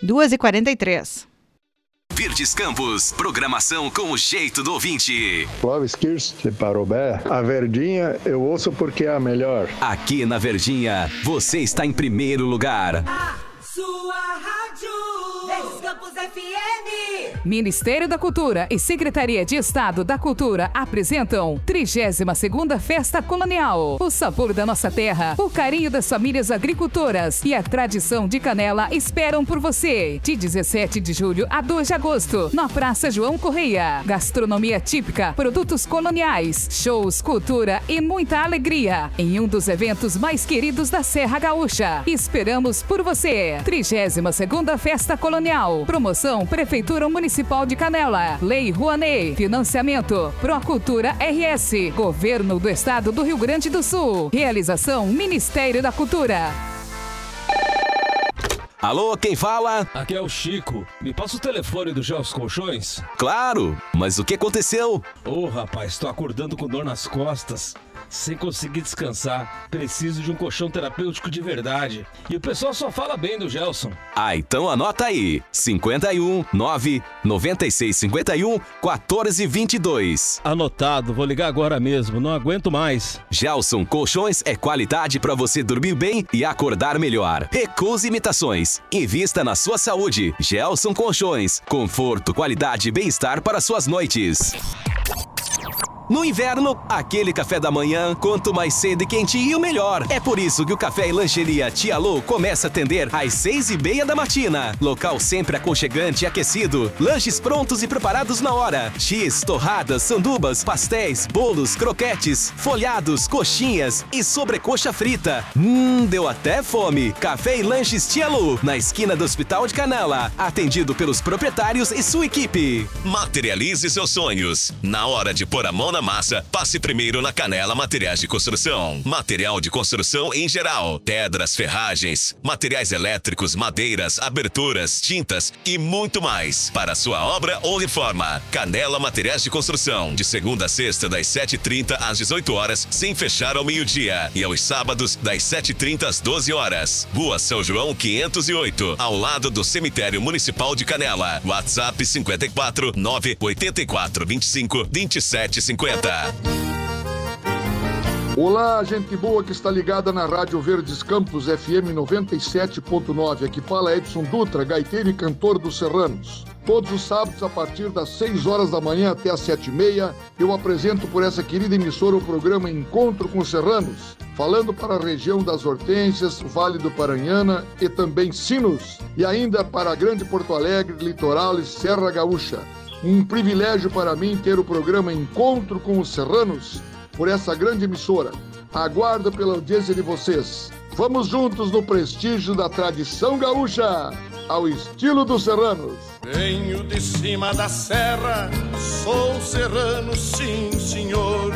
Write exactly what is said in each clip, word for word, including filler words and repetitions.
duas e quarenta e três. Verdes Campos, programação com o jeito do ouvinte. Clóvis Kirst, Parobé. A Verdinha eu ouço porque é a melhor. Aqui na Verdinha, você está em primeiro lugar. A sua rádio, Verdes Campos F M. Ministério da Cultura e Secretaria de Estado da Cultura apresentam trigésima segunda Festa Colonial. O sabor da nossa terra, o carinho das famílias agricultoras e a tradição de Canela esperam por você. De dezessete de julho a dois de agosto, na Praça João Correia. Gastronomia típica, produtos coloniais, shows, cultura e muita alegria em um dos eventos mais queridos da Serra Gaúcha. Esperamos por você. trigésima segunda Festa Colonial. Promoção Prefeitura Municipal de Canela. Lei Rouanet. Financiamento Procultura R S. Governo do Estado do Rio Grande do Sul. Realização Ministério da Cultura. Alô, quem fala? Aqui é o Chico. Me passa o telefone do Gelson Colchões? Claro, mas o que aconteceu? Ô, oh, rapaz, tô acordando com dor nas costas, sem conseguir descansar. Preciso de um colchão terapêutico de verdade. E o pessoal só fala bem do Gelson. Ah, então anota aí. cinquenta e um, nove, noventa e seis, cinquenta e um, quatorze, vinte e dois. Anotado, vou ligar agora mesmo, não aguento mais. Gelson Colchões é qualidade para você dormir bem e acordar melhor. Recuse imitações. Invista na sua saúde. Gelson Colchões. Conforto, qualidade e bem-estar para suas noites. No inverno, aquele café da manhã, quanto mais cedo e quentinho, melhor. É por isso que o Café e Lancheria Tia Lô começa a atender às seis e meia da matina. Local sempre aconchegante e aquecido. Lanches prontos e preparados na hora. X, torradas, sandubas, pastéis, bolos, croquetes, folhados, coxinhas e sobrecoxa frita. Hum, deu até fome. Café e Lanches Tia Lô, na esquina do Hospital de Canela. Atendido pelos proprietários e sua equipe. Materialize seus sonhos. Na hora de pôr a mão na massa, passe primeiro na Canela Materiais de Construção. Material de construção em geral, pedras, ferragens, materiais elétricos, madeiras, aberturas, tintas e muito mais. Para sua obra ou reforma, Canela Materiais de Construção. De segunda a sexta, das sete e trinta às dezoito horas, sem fechar ao meio-dia. E aos sábados, das sete e trinta às doze horas. Rua São João quinhentos e oito, ao lado do Cemitério Municipal de Canela. WhatsApp cinquenta e quatro, nove oitenta e quatro, vinte e cinco, vinte e sete, cinquenta. Olá, gente boa que está ligada na Rádio Verdes Campos F M noventa e sete ponto nove. Aqui fala Edson Dutra, gaiteiro e cantor dos Serranos. Todos os sábados, a partir das seis horas da manhã até as sete e meia, eu apresento por essa querida emissora o programa Encontro com os Serranos, falando para a região das Hortênsias, Vale do Paranhana e também Sinos, e ainda para a Grande Porto Alegre, Litoral e Serra Gaúcha. Um privilégio para mim ter o programa Encontro com os Serranos por essa grande emissora. Aguardo pela audiência de vocês. Vamos juntos no prestígio da tradição gaúcha, ao estilo dos serranos. Venho de cima da serra, sou serrano, sim, senhor.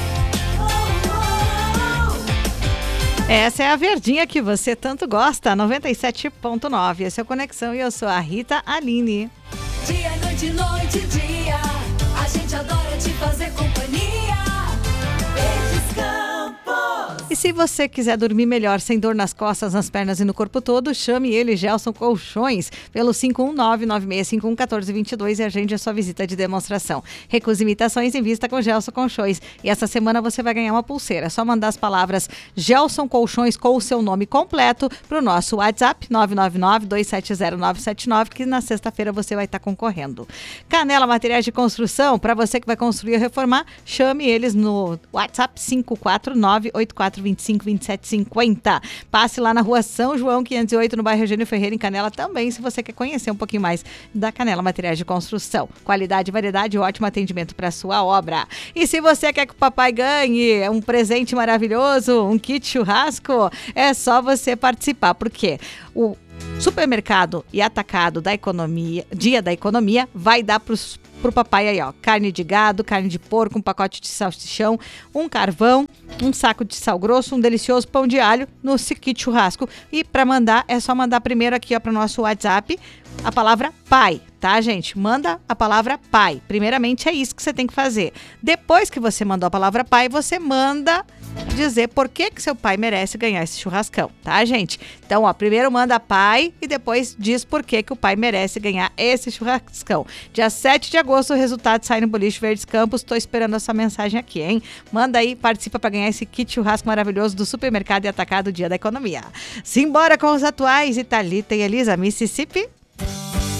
Essa é a Verdinha que você tanto gosta, noventa e sete ponto nove. Essa é a Conexão e eu sou a Rita Aline. Dia, noite, noite, dia, a gente adora te fazer companhia. Verdes Campos. E se você quiser dormir melhor, sem dor nas costas, nas pernas e no corpo todo, chame ele, Gelson Colchões, pelo cinco um nove, nove seis cinco um, um quatro dois dois e agende a sua visita de demonstração. Recuse imitações em vista com Gelson Colchões. E essa semana você vai ganhar uma pulseira. É só mandar as palavras Gelson Colchões com o seu nome completo para o nosso WhatsApp nove nove nove, dois sete zero, nove sete nove, que na sexta-feira você vai estar concorrendo. Canela Materiais de Construção, para você que vai construir ou reformar, chame eles no WhatsApp cinco quatro nove, oito quatro dois cinco, vinte e sete cinquenta. Passe lá na rua São João quinhentos e oito, no bairro Eugênio Ferreira, em Canela também, se você quer conhecer um pouquinho mais da Canela Materiais de Construção. Qualidade, variedade e ótimo atendimento para sua obra. E se você quer que o papai ganhe um presente maravilhoso, um kit churrasco, é só você participar, porque o Supermercado e Atacado da Economia, Dia da Economia, vai dar para os pro papai aí, ó, carne de gado, carne de porco, um pacote de salsichão, um carvão, um saco de sal grosso, um delicioso pão de alho no kit churrasco. E para mandar, é só mandar primeiro aqui, ó, para o nosso WhatsApp a palavra pai, tá, gente? Manda a palavra pai. Primeiramente é isso que você tem que fazer. Depois que você mandou a palavra pai, você manda dizer por que que seu pai merece ganhar esse churrascão, tá, gente? Então, ó, primeiro manda pai e depois diz por que que o pai merece ganhar esse churrascão. Dia sete de agosto, o resultado sai no Boliche Verdes Campos. Tô esperando essa mensagem aqui, hein? Manda aí, participa para ganhar esse kit churrasco maravilhoso do Supermercado e Atacado Dia da Economia. Simbora com os atuais, Italita e Elisa, Mississippi.